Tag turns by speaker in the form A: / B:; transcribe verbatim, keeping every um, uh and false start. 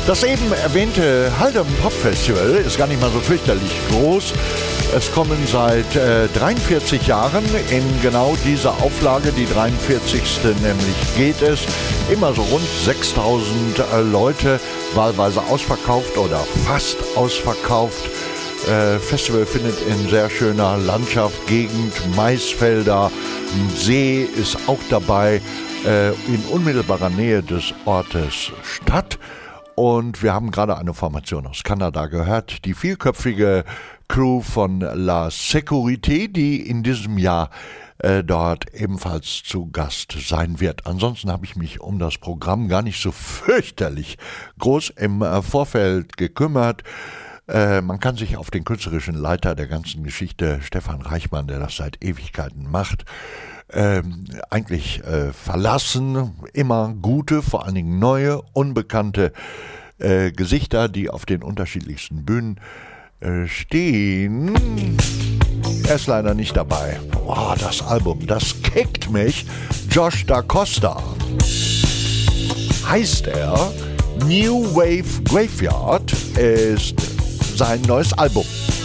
A: Das eben erwähnte Haldern Pop Festival ist gar nicht mal so fürchterlich groß. Es kommen seit äh, dreiundvierzig Jahren in genau dieser Auflage, die dreiundvierzigste nämlich geht es, immer so rund sechstausend äh, Leute, wahlweise ausverkauft oder fast ausverkauft. Äh, Festival findet in sehr schöner Landschaft, Gegend, Maisfelder, ein See ist auch dabei, äh, in unmittelbarer Nähe des Ortes statt. Und wir haben gerade eine Formation aus Kanada gehört, die vielköpfige Crew von La Sécurité, die in diesem Jahr äh, dort ebenfalls zu Gast sein wird. Ansonsten habe ich mich um das Programm gar nicht so fürchterlich groß im äh, Vorfeld gekümmert. Äh, man kann sich auf den künstlerischen Leiter der ganzen Geschichte, Stefan Reichmann, der das seit Ewigkeiten macht, Ähm, eigentlich äh, verlassen. Immer gute, vor allen Dingen neue, unbekannte äh, Gesichter, die auf den unterschiedlichsten Bühnen äh, stehen. Er ist leider nicht dabei. Boah, das Album, das kickt mich. Josh Da Costa heißt er. New Wave Graveyard ist sein neues Album.